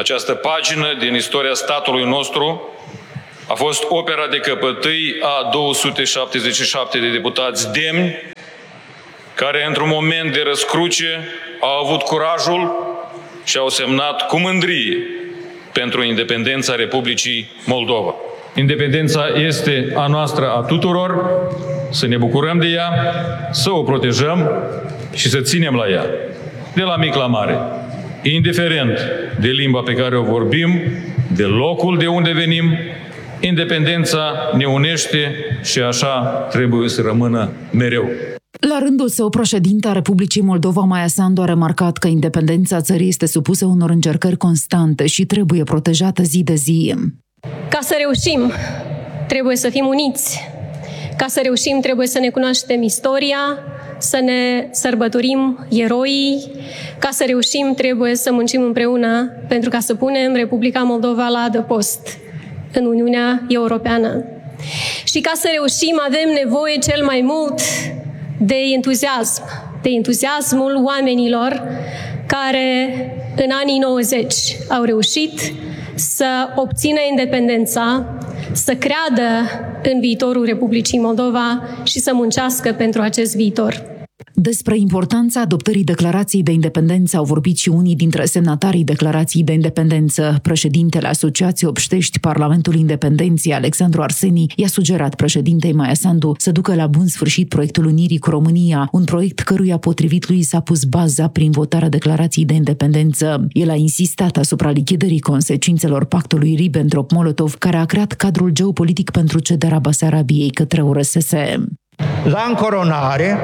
Această pagină din istoria statului nostru a fost opera de căpătâi a 277 de deputați demni, care într-un moment de răscruce au avut curajul și au semnat cu mândrie pentru independența Republicii Moldova. Independența este a noastră a tuturor, să ne bucurăm de ea, să o protejăm și să ținem la ea, de la mic la mare, indiferent de limba pe care o vorbim, de locul de unde venim. Independența ne unește și așa trebuie să rămână mereu. La rândul său, președinta Republicii Moldova, Maia Sandu, a remarcat că independența țării este supusă unor încercări constante și trebuie protejată zi de zi. Ca să reușim, trebuie să fim uniți. Ca să reușim, trebuie să ne cunoaștem istoria, să ne sărbătorim eroii. Ca să reușim, trebuie să muncim împreună pentru ca să punem Republica Moldova la adăpost în Uniunea Europeană. Și ca să reușim, avem nevoie cel mai mult de entuziasm, de entuziasmul oamenilor care în anii 90 au reușit să obțină independența, să creadă în viitorul Republicii Moldova și să muncească pentru acest viitor. Despre importanța adoptării declarației de independență au vorbit și unii dintre semnatarii declarației de independență. Președintele Asociației Obștești Parlamentul Independenței, Alexandru Arseni, i-a sugerat președintei Maia Sandu să ducă la bun sfârșit proiectul Unirii cu România, un proiect căruia potrivit lui s-a pus baza prin votarea declarației de independență. El a insistat asupra lichidării consecințelor pactului Ribbentrop-Molotov, care a creat cadrul geopolitic pentru cederea Basarabiei către URSS. La încoronare,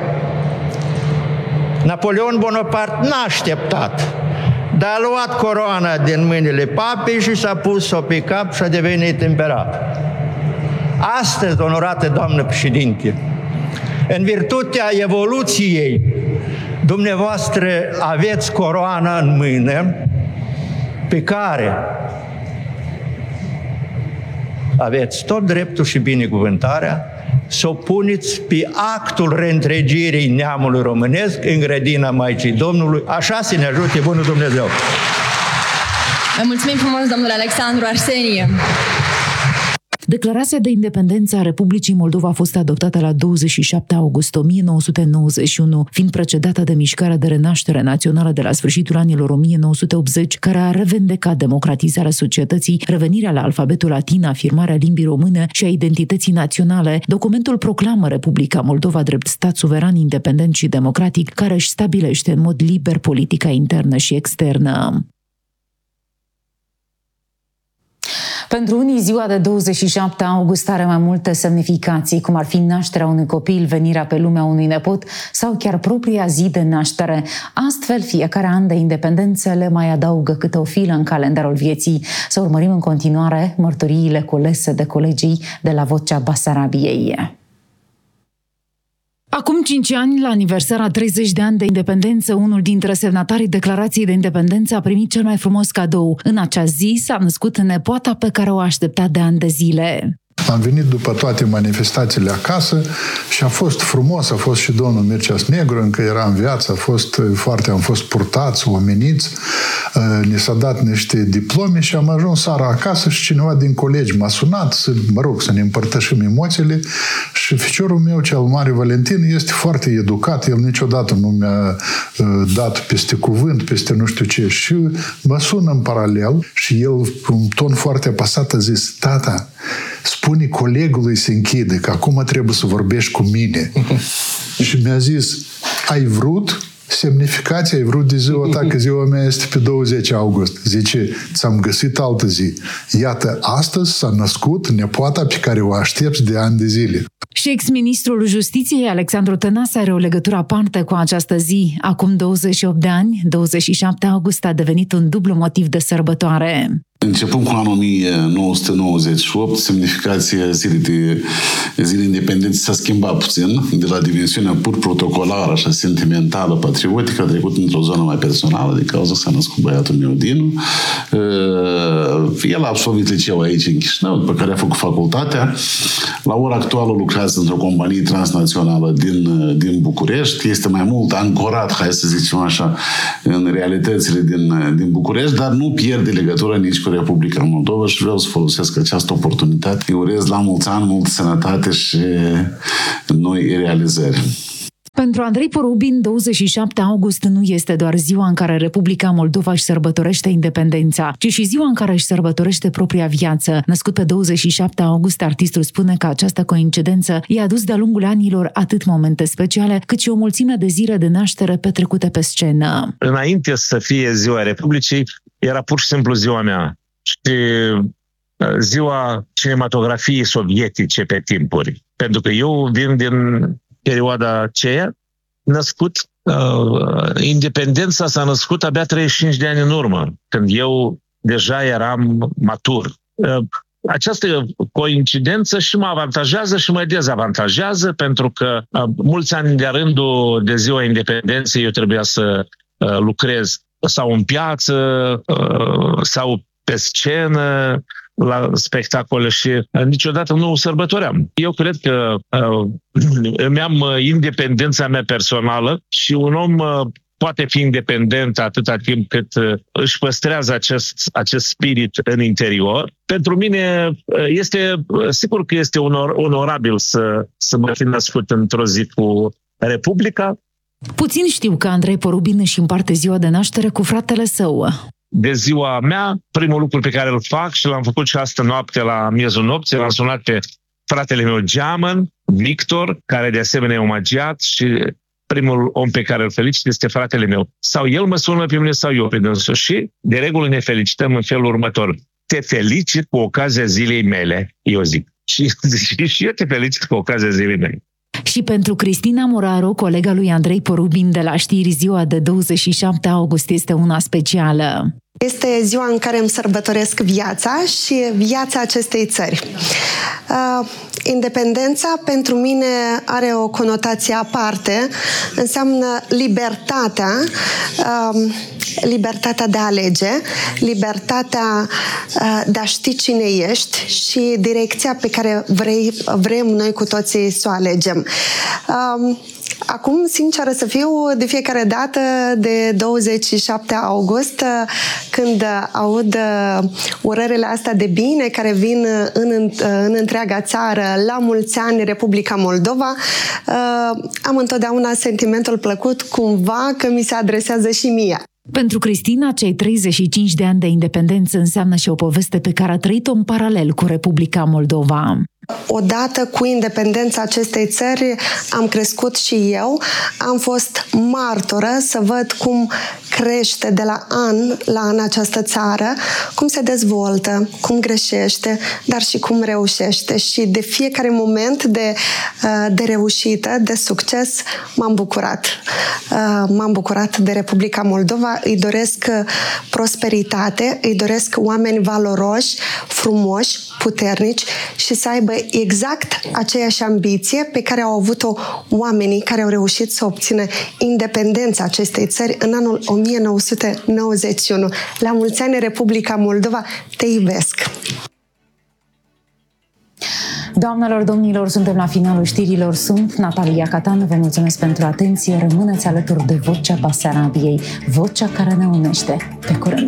Napoleon Bonaparte n-a așteptat, dar a luat coroana din mâinile papei și s-a pus-o pe cap și a devenit împerator. Astăzi, onorată doamnă președinte, în virtutea evoluției, dumneavoastră aveți coroana în mână pe care aveți tot dreptul și binecuvântarea să o puneți pe actul reîntregirii neamului românesc în grădina Maicii Domnului. Așa să ne ajute bunul Dumnezeu! Vă mulțumim frumos, domnule Alexandru Arsenie! Declarația de independență a Republicii Moldova a fost adoptată la 27 august 1991, fiind precedată de mișcarea de renaștere națională de la sfârșitul anilor 1980, care a revendicat democratizarea societății, revenirea la alfabetul latin, afirmarea limbii române și a identității naționale. Documentul proclamă Republica Moldova drept stat suveran, independent și democratic, care își stabilește în mod liber politica internă și externă. Pentru unii, ziua de 27 august are mai multe semnificații, cum ar fi nașterea unui copil, venirea pe lumea unui nepot sau chiar propria zi de naștere. Astfel, fiecare an de independență le mai adaugă câte o filă în calendarul vieții. Să urmărim în continuare mărturiile culese de colegii de la Vocea Basarabiei. Acum 5 ani, la aniversarea 30 de ani de independență, unul dintre semnatarii declarației de independență a primit cel mai frumos cadou. În acea zi s-a născut nepoata pe care o aștepta de ani de zile. Am venit după toate manifestațiile acasă și a fost frumos, a fost și domnul Mircea Negru, încă era în viață, am fost purtați, omeniți, ne s-a dat niște diplome și am ajuns seara acasă și cineva din colegi m-a sunat să ne împărtășim emoțiile și ficiorul meu cel mare, Valentin, este foarte educat, el niciodată nu mi-a dat peste cuvânt, peste nu știu ce și mă sună în paralel și el cu un ton foarte apăsat a zis: tata, spune colegului să închide, că acum trebuie să vorbești cu mine. Și mi-a zis: ai vrut semnificația, ai vrut de ziua ta, că ziua mea este pe 20 august. Zice: ți-am găsit altă zi. Iată, astăzi s-a născut nepoata pe care o aștepți de ani de zile. Și ex-ministrul Justiției, Alexandru Tănase, are o legătură aparte cu această zi. Acum 28 de ani, 27 august a devenit un dublu motiv de sărbătoare. Începând cu anul 1998, semnificația zilei independenței s-a schimbat puțin, de la dimensiunea pur protocolară, așa sentimentală, patriotică, a trecut într-o zonă mai personală, de cauza că s-a născut băiatul meu, Dinu. El a absolvit liceul aici, în Chișinău, după care a făcut facultatea. La ora actuală lucrează într-o companie transnațională din București. Este mai mult ancorat, hai să zicem așa, în realitățile din București, dar nu pierde legătura nici cu Republica Moldova și vreau să folosesc această oportunitate. Îi urez la mulți ani, multă sănătate și noi realizări. Pentru Andrei Porubin, 27 august nu este doar ziua în care Republica Moldova își sărbătorește independența, ci și ziua în care își sărbătorește propria viață. Născut pe 27 august, artistul spune că această coincidență i-a adus de-a lungul anilor atât momente speciale, cât și o mulțime de zile de naștere petrecute pe scenă. Înainte să fie ziua Republicii, era pur și simplu ziua mea. Și ziua cinematografiei sovietice pe timpuri. Pentru că eu vin din perioada aceea, născut, independența s-a născut abia 35 de ani în urmă, când eu deja eram matur. Această coincidență și mă avantajează și mă dezavantajează, pentru că mulți ani de rândul de ziua independenței eu trebuia să lucrez sau în piață, sau pe scenă, la spectacole și niciodată nu o sărbătoream. Eu cred că îmi am independența mea personală și un om poate fi independent atâta timp cât își păstrează acest spirit în interior. Pentru mine sigur că este onorabil să mă fi născut într-o zi cu Republica. Puțin știu că Andrei Porubin își împarte ziua de naștere cu fratele său. De ziua mea, primul lucru pe care îl fac și l-am făcut și astă noapte la miezul nopții, l-am sunat pe fratele meu Geamăn, Victor, care de asemenea e omagiat și primul om pe care îl felicit este fratele meu. Sau el mă sună pe mine sau eu pe dânsul și de regulă ne felicităm în felul următor. Te felicit cu ocazia zilei mele, eu zic. Și eu te felicit cu ocazia zilei mele. Și pentru Cristina Moraru, colega lui Andrei Porubin de la Știri, ziua de 27 august este una specială. Este ziua în care îmi sărbătoresc viața și viața acestei țări. Independența pentru mine are o conotație aparte, înseamnă libertatea de a alege, libertatea de a ști cine ești și direcția pe care vrem noi cu toții să o alegem. Acum, sinceră să fiu, de fiecare dată de 27 august, când aud urările astea de bine care vin în întreaga țară, la mulți ani Republica Moldova, am întotdeauna sentimentul plăcut cumva că mi se adresează și mie. Pentru Cristina, cei 35 de ani de independență înseamnă și o poveste pe care a trăit-o în paralel cu Republica Moldova. Odată cu independența acestei țări am crescut și eu, am fost martoră să văd cum crește de la an la an această țară, cum se dezvoltă, cum greșește, dar și cum reușește. Și de fiecare moment de reușită, de succes, m-am bucurat. M-am bucurat de Republica Moldova, îi doresc prosperitate, îi doresc oameni valoroși, frumoși, puternici și să aibă exact aceeași ambiție pe care au avut-o oamenii care au reușit să obțină independența acestei țări în anul 1991. La mulți ani, Republica Moldova, te iubesc! Doamnelor, domnilor, suntem la finalul știrilor. Sunt Natalia Catan, vă mulțumesc pentru atenție. Rămâneți alături de Vocea Basarabiei, vocea care ne unește. Pe curând!